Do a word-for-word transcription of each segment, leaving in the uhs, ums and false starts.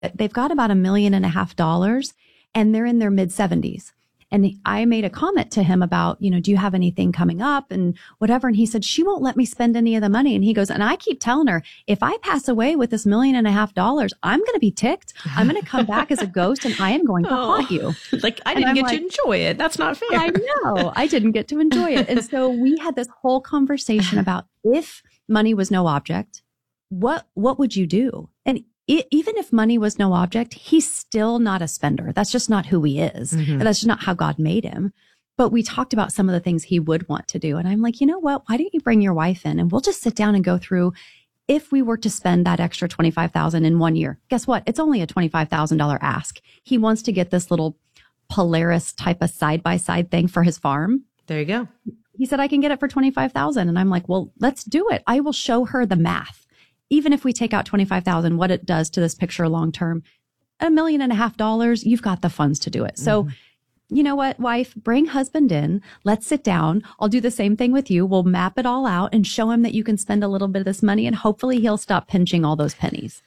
they've got about a million and a half dollars and they're in their mid seventies. And I made a comment to him about, you know, do you have anything coming up and whatever? And he said, she won't let me spend any of the money. And he goes, and I keep telling her, if I pass away with this million and a half dollars, I'm going to be ticked. I'm going to come back as a ghost and I am going to oh, haunt you. Like, I didn't get like, to enjoy it. That's not fair. I know. I didn't get to enjoy it. And so we had this whole conversation about if money was no object, what, what would you do? And It, even if money was no object, he's still not a spender. That's just not who he is. Mm-hmm. And that's just not how God made him. But we talked about some of the things he would want to do. And I'm like, you know what? Why don't you bring your wife in and we'll just sit down and go through if we were to spend that extra twenty-five thousand dollars in one year. Guess what? It's only a twenty-five thousand dollars ask. He wants to get this little Polaris type of side-by-side thing for his farm. There you go. He said, I can get it for twenty-five thousand dollars. And I'm like, well, let's do it. I will show her the math. Even if we take out twenty-five thousand, what it does to this picture long term, a million and a half dollars, you've got the funds to do it. So, mm-hmm. you know what, wife, bring husband in. Let's sit down. I'll do the same thing with you. We'll map it all out and show him that you can spend a little bit of this money and hopefully he'll stop pinching all those pennies.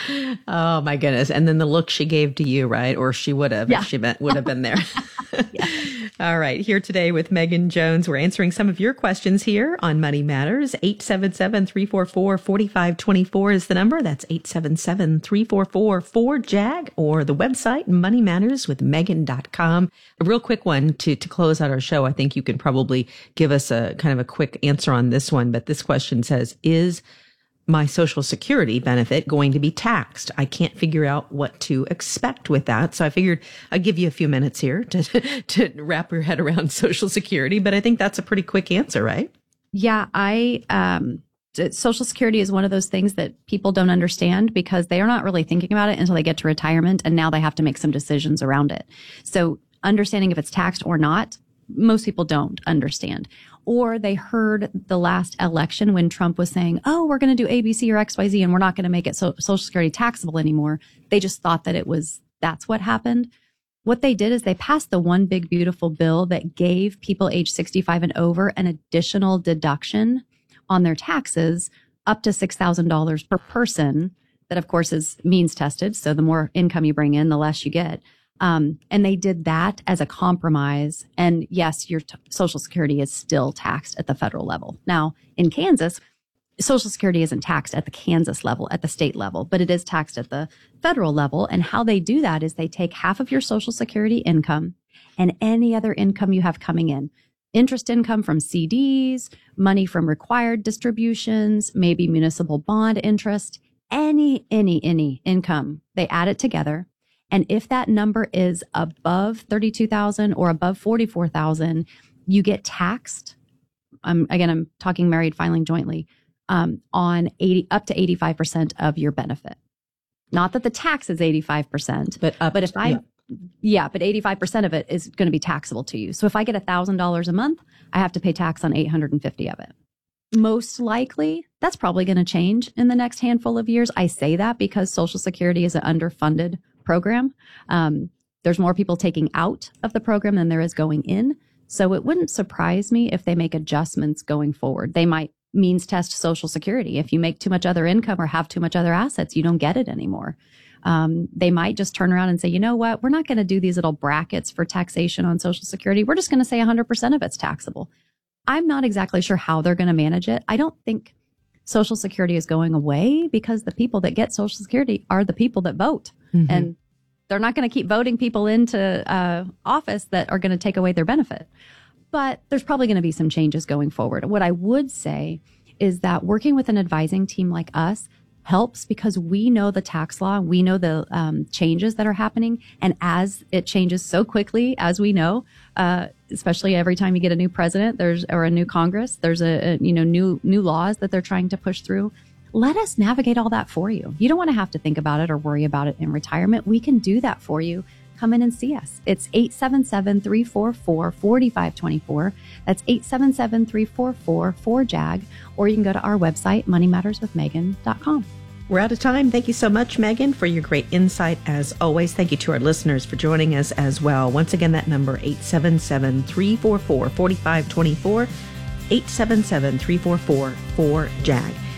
Oh my goodness. And then the look she gave to you, right? Or she would have, yeah. if she been, would have been there. Yeah. All right. Here today with Megan Jones. We're answering some of your questions here on Money Matters. eight seven seven, three four four, four five two four is the number. That's eight seven seven, three four four, four J A G or the website money matters with megan dot com. A real quick one to, to close out our show. I think you can probably give us a kind of a quick answer on this one, but this question says, is my Social Security benefit going to be taxed? I can't figure out what to expect with that. So I figured I'd give you a few minutes here to, to wrap your head around Social Security, but I think that's a pretty quick answer, right? Yeah, I, um, Social Security is one of those things that people don't understand because they are not really thinking about it until they get to retirement. And now they have to make some decisions around it. So understanding if it's taxed or not, most people don't understand. Or they heard the last election when Trump was saying, oh, we're going to do A, B, C, or X, Y, Z, and we're not going to make it so Social Security taxable anymore. They just thought that it was, that's what happened. What they did is they passed the one big beautiful bill that gave people age sixty-five and over an additional deduction on their taxes up to six thousand dollars per person. That, of course, is means tested. So the more income you bring in, the less you get. Um, and they did that as a compromise. And yes, your t- Social Security is still taxed at the federal level. Now, in Kansas, Social Security isn't taxed at the Kansas level, at the state level, but it is taxed at the federal level. And how they do that is they take half of your Social Security income and any other income you have coming in. Interest income from C Ds, money from required distributions, maybe municipal bond interest, any, any, any income. They add it together. And if that number is above thirty-two thousand or above forty-four thousand, you get taxed. Um, again, I'm talking married filing jointly um, on eighty up to eighty-five percent of your benefit. Not that the tax is eighty-five percent, but up, but if I, yeah, yeah but eighty-five percent of it is going to be taxable to you. So if I get one thousand dollars a month, I have to pay tax on eight hundred fifty of it. Most likely, that's probably going to change in the next handful of years. I say that because Social Security is an underfunded program. Um, there's more people taking out of the program than there is going in. So it wouldn't surprise me if they make adjustments going forward. They might means test Social Security. If you make too much other income or have too much other assets, you don't get it anymore. Um, they might just turn around and say, you know what, we're not going to do these little brackets for taxation on Social Security. We're just going to say one hundred percent of it's taxable. I'm not exactly sure how they're going to manage it. I don't think Social Security is going away because the people that get Social Security are the people that vote. Mm-hmm. And they're not going to keep voting people into uh, office that are going to take away their benefit. But there's probably going to be some changes going forward. What I would say is that working with an advising team like us helps because we know the tax law. We know the um, changes that are happening. And as it changes so quickly, as we know, uh, especially every time you get a new president, there's or a new Congress, there's a, a you know new new laws that they're trying to push through. Let us navigate all that for you. You don't want to have to think about it or worry about it in retirement. We can do that for you. Come in and see us. It's eight seven seven, three four four, four five two four. That's eight seven seven, three four four, four J A G. Or you can go to our website, money matters with megan dot com. We're out of time. Thank you so much, Megan, for your great insight as always. Thank you to our listeners for joining us as well. Once again, that number, eight seven seven, three four four, four five two four, eight seven seven, three four four, four J A G.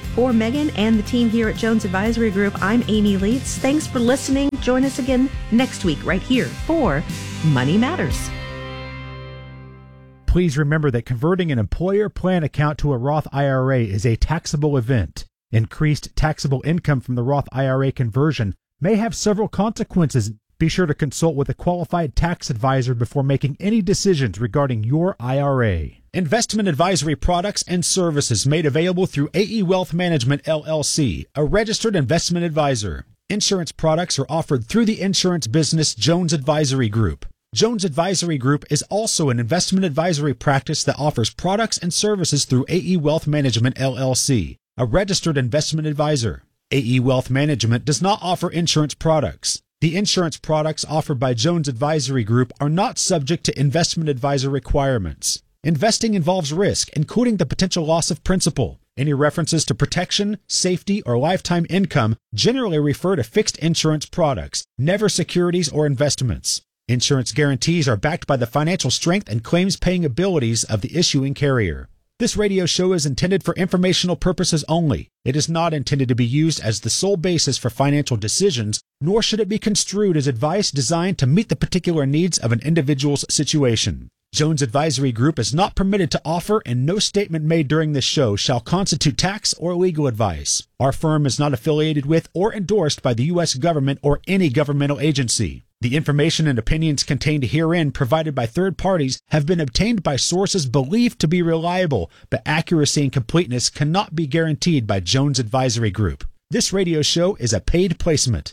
For Megan and the team here at Jones Advisory Group, I'm Amy Leitz. Thanks for listening. Join us again next week right here for Money Matters. Please remember that converting an employer plan account to a Roth I R A is a taxable event. Increased taxable income from the Roth I R A conversion may have several consequences. Be sure to consult with a qualified tax advisor before making any decisions regarding your I R A. Investment advisory products and services made available through A E Wealth Management, L L C, a registered investment advisor. Insurance products are offered through the insurance business Jones Advisory Group. Jones Advisory Group is also an investment advisory practice that offers products and services through A E Wealth Management, L L C, a registered investment advisor. A E Wealth Management does not offer insurance products. The insurance products offered by Jones Advisory Group are not subject to investment advisor requirements. Investing involves risk, including the potential loss of principal. Any references to protection, safety, or lifetime income generally refer to fixed insurance products, never securities or investments. Insurance guarantees are backed by the financial strength and claims-paying abilities of the issuing carrier. This radio show is intended for informational purposes only. It is not intended to be used as the sole basis for financial decisions, nor should it be construed as advice designed to meet the particular needs of an individual's situation. Jones Advisory Group is not permitted to offer, and no statement made during this show shall constitute tax or legal advice. Our firm is not affiliated with or endorsed by the U S government or any governmental agency. The information and opinions contained herein provided by third parties have been obtained by sources believed to be reliable, but accuracy and completeness cannot be guaranteed by Jones Advisory Group. This radio show is a paid placement.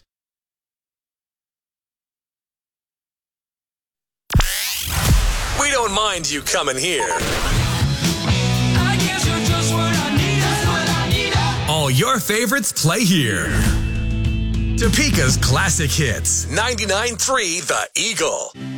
We don't mind you coming here. I guess you're just what I need. Just what I need. All your favorites play here. Topeka's classic hits, ninety-nine point three The Eagle.